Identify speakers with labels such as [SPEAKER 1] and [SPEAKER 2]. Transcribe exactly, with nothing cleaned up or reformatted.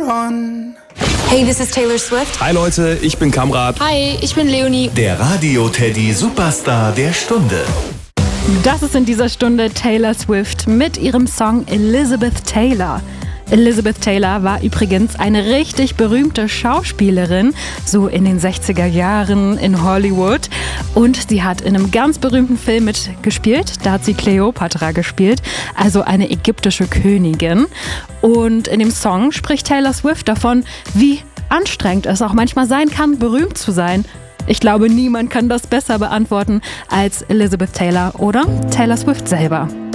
[SPEAKER 1] on.
[SPEAKER 2] Hey, this is Taylor Swift.
[SPEAKER 3] Hi Leute, ich bin Kamrat.
[SPEAKER 4] Hi, ich bin Leonie.
[SPEAKER 5] Der Radio-Teddy Superstar der Stunde.
[SPEAKER 6] Das ist in dieser Stunde Taylor Swift mit ihrem Song Elizabeth Taylor. Elizabeth Taylor war übrigens eine richtig berühmte Schauspielerin, so in den sechziger Jahren in Hollywood. Und sie hat in einem ganz berühmten Film mitgespielt. Da hat sie Kleopatra gespielt, also eine ägyptische Königin. Und in dem Song spricht Taylor Swift davon, wie anstrengend es auch manchmal sein kann, berühmt zu sein. Ich glaube, niemand kann das besser beantworten als Elizabeth Taylor oder Taylor Swift selber.